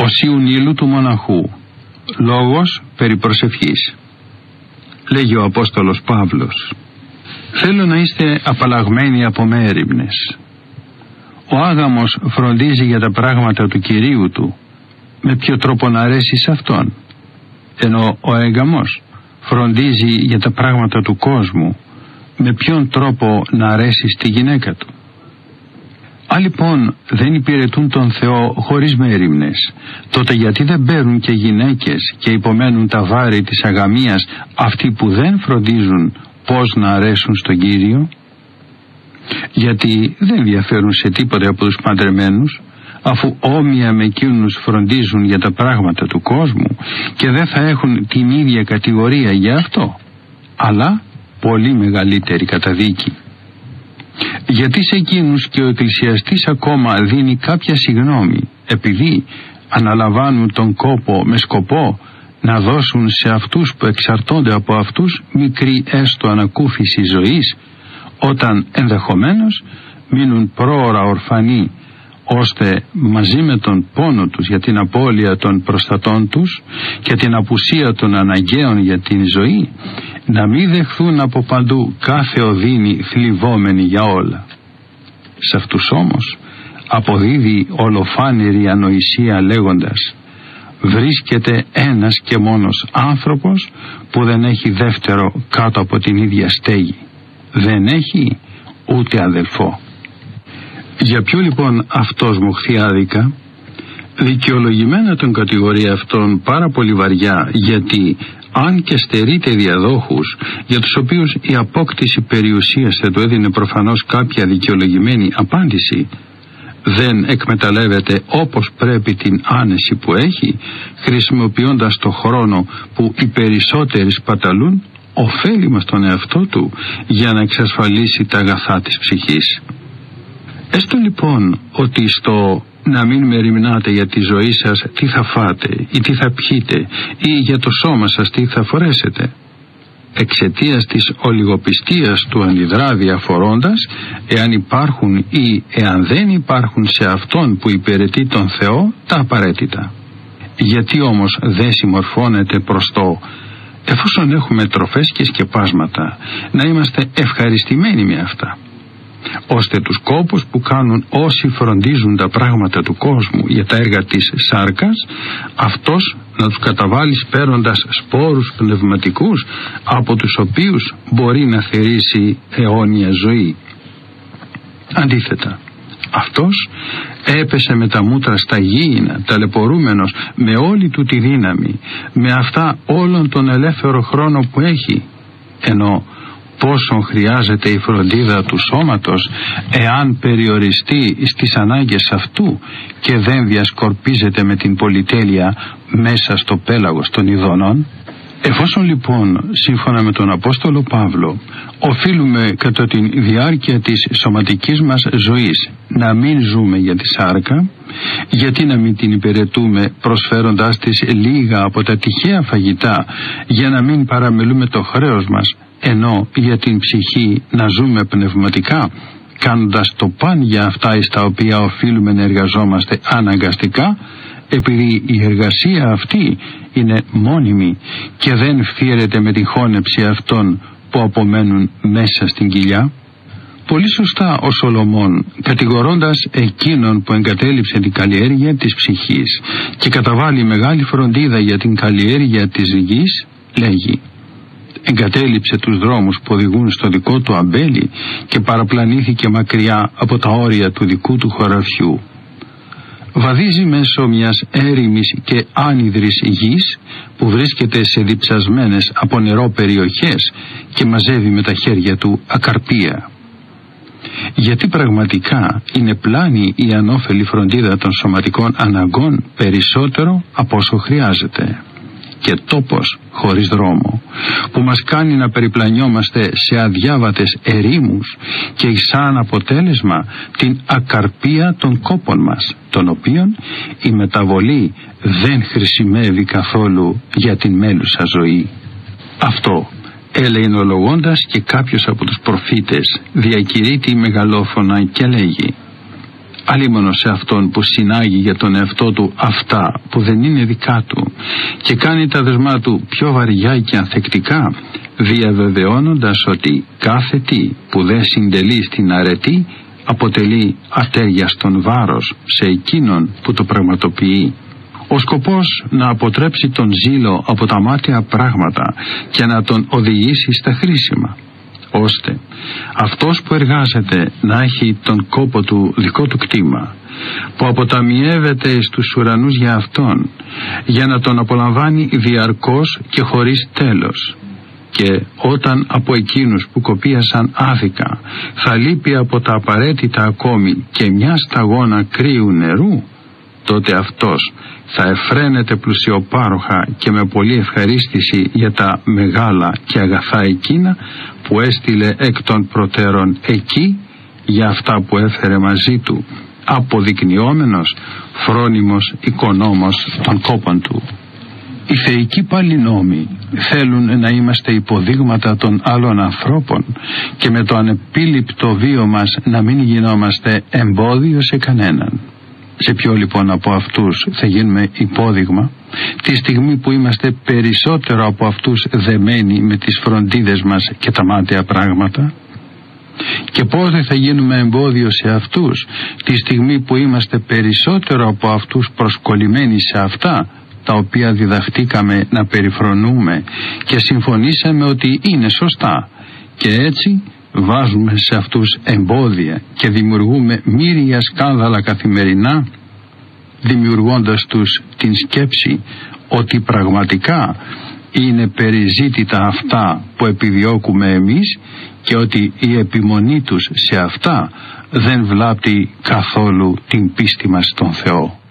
ως Ιουνίλου του μοναχού. Λόγος περί προσευχής. Λέγει ο Απόστολος Παύλος: θέλω να είστε απαλλαγμένοι από μέριμνες. Ο άγαμος φροντίζει για τα πράγματα του Κυρίου του. Με ποιο τρόπο να αρέσει σε αυτόν? Ενώ ο έγκαμος φροντίζει για τα πράγματα του κόσμου. Με ποιον τρόπο να αρέσει στη γυναίκα του? Αν λοιπόν δεν υπηρετούν τον Θεό χωρίς μέριμνες, τότε γιατί δεν παίρνουν και γυναίκες και υπομένουν τα βάρη της αγαμίας αυτοί που δεν φροντίζουν πώς να αρέσουν στον Κύριο? Γιατί δεν διαφέρουν σε τίποτε από τους παντρεμένους, αφού όμοια με εκείνους φροντίζουν για τα πράγματα του κόσμου και δεν θα έχουν την ίδια κατηγορία για αυτό, αλλά πολύ μεγαλύτερη καταδίκη. Γιατί σε εκείνους και ο εκκλησιαστής ακόμα δίνει κάποια συγγνώμη, επειδή αναλαμβάνουν τον κόπο με σκοπό να δώσουν σε αυτούς που εξαρτώνται από αυτούς μικρή έστω ανακούφιση ζωής, όταν ενδεχομένως μείνουν πρόωρα ορφανοί, ώστε μαζί με τον πόνο τους για την απώλεια των προστατών τους και την απουσία των αναγκαίων για την ζωή, να μην δεχθούν από παντού κάθε οδύνη θλιβόμενη για όλα. Σε αυτούς όμως αποδίδει ολοφάνερη ανοησία λέγοντας: βρίσκεται ένας και μόνος άνθρωπος που δεν έχει δεύτερο κάτω από την ίδια στέγη. Δεν έχει ούτε αδελφό. Για ποιο λοιπόν αυτός μοχθεί άδικα? Δικαιολογημένα τον κατηγορεί αυτόν πάρα πολύ βαριά, γιατί αν και στερείται διαδόχους για τους οποίους η απόκτηση περιουσίας θα του έδινε προφανώς κάποια δικαιολογημένη απάντηση, δεν εκμεταλλεύεται όπως πρέπει την άνεση που έχει, χρησιμοποιώντας το χρόνο που οι περισσότεροι σπαταλούν ωφέλιμα στον εαυτό του για να εξασφαλίσει τα αγαθά της ψυχής. Έστω λοιπόν ότι στο να μην μεριμνάτε για τη ζωή σας τι θα φάτε ή τι θα πιείτε ή για το σώμα σας τι θα φορέσετε, εξαιτίας της ολιγοπιστίας του αντιδρά διαφορώντας εάν υπάρχουν ή εάν δεν υπάρχουν σε αυτόν που υπηρετεί τον Θεό τα απαραίτητα. Γιατί όμως δεν συμμορφώνεται προς το εφόσον έχουμε τροφές και σκεπάσματα να είμαστε ευχαριστημένοι με αυτά, ώστε τους κόπους που κάνουν όσοι φροντίζουν τα πράγματα του κόσμου για τα έργα της σάρκας, αυτός να τους καταβάλει παίρνοντας σπόρους πνευματικούς από τους οποίους μπορεί να θερήσει αιώνια ζωή. Αντίθετα, αυτός έπεσε με τα μούτρα στα γήινα, ταλαιπωρούμενος με όλη του τη δύναμη, με αυτά όλον τον ελεύθερο χρόνο που έχει, ενώ πόσον χρειάζεται η φροντίδα του σώματος εάν περιοριστεί στις ανάγκες αυτού και δεν διασκορπίζεται με την πολυτέλεια μέσα στο πέλαγος των ειδώνων. Εφόσον λοιπόν σύμφωνα με τον Απόστολο Παύλο οφείλουμε κατά τη διάρκεια της σωματικής μας ζωής να μην ζούμε για τη σάρκα, γιατί να μην την υπηρετούμε προσφέροντάς της λίγα από τα τυχαία φαγητά για να μην παραμελούμε το χρέος μας, ενώ για την ψυχή να ζούμε πνευματικά, κάνοντας το παν για αυτά εις τα οποία οφείλουμε να εργαζόμαστε αναγκαστικά, επειδή η εργασία αυτή είναι μόνιμη και δεν φθήρεται με τη χώνεψη αυτών που απομένουν μέσα στην κοιλιά. Πολύ σωστά ο Σολομών, κατηγορώντας εκείνον που εγκατέλειψε την καλλιέργεια της ψυχής και καταβάλει μεγάλη φροντίδα για την καλλιέργεια της γης, λέγει: εγκατέλειψε τους δρόμους που οδηγούν στο δικό του αμπέλι και παραπλανήθηκε μακριά από τα όρια του δικού του χωραφιού. Βαδίζει μέσω μιας έρημης και άνυδρης γης που βρίσκεται σε διψασμένες από νερό περιοχές και μαζεύει με τα χέρια του ακαρπία. Γιατί πραγματικά είναι πλάνη η ανώφελη φροντίδα των σωματικών αναγκών περισσότερο από όσο χρειάζεται, και τόπος χωρίς δρόμο που μας κάνει να περιπλανιόμαστε σε αδιάβατες ερήμους και σαν αποτέλεσμα την ακαρπία των κόπων μας, των οποίων η μεταβολή δεν χρησιμεύει καθόλου για την μέλουσα ζωή. Αυτό ελεηνολογώντας και κάποιος από τους προφήτες διακηρύττει μεγαλόφωνα και λέγει: αλίμονο σε αυτόν που συνάγει για τον εαυτό του αυτά που δεν είναι δικά του και κάνει τα δεσμά του πιο βαριά και ανθεκτικά, διαβεβαιώνοντας ότι κάθε τι που δεν συντελεί στην αρετή αποτελεί ατέριαστον βάρος σε εκείνον που το πραγματοποιεί. Ο σκοπός να αποτρέψει τον ζήλο από τα μάταια πράγματα και να τον οδηγήσει στα χρήσιμα, ώστε αυτός που εργάζεται να έχει τον κόπο του δικό του κτήμα, που αποταμιεύεται στους ουρανούς για αυτόν, για να τον απολαμβάνει διαρκώς και χωρίς τέλος. Και όταν από εκείνους που κοπίασαν άδικα θα λείπει από τα απαραίτητα ακόμη και μια σταγόνα κρύου νερού, τότε αυτός θα εφραίνεται πλουσιοπάροχα και με πολλή ευχαρίστηση για τα μεγάλα και αγαθά εκείνα που έστειλε εκ των προτέρων εκεί, για αυτά που έφερε μαζί του, αποδεικνυόμενος φρόνιμος οικονόμος των κόπων του. Οι θεϊκοί πάλι νόμοι θέλουν να είμαστε υποδείγματα των άλλων ανθρώπων και με το ανεπίληπτο βίο μας να μην γινόμαστε εμπόδιο σε κανέναν. Σε ποιο λοιπόν από αυτούς θα γίνουμε υπόδειγμα, τη στιγμή που είμαστε περισσότερο από αυτούς δεμένοι με τις φροντίδες μας και τα μάταια πράγματα? Και πώς δεν θα γίνουμε εμπόδιο σε αυτούς, τη στιγμή που είμαστε περισσότερο από αυτούς προσκολλημένοι σε αυτά τα οποία διδαχτήκαμε να περιφρονούμε και συμφωνήσαμε ότι είναι σωστά, και έτσι βάζουμε σε αυτούς εμπόδια και δημιουργούμε μύρια σκάνδαλα καθημερινά, δημιουργώντας τους την σκέψη ότι πραγματικά είναι περιζήτητα αυτά που επιδιώκουμε εμείς και ότι η επιμονή τους σε αυτά δεν βλάπτει καθόλου την πίστη μας στον Θεό.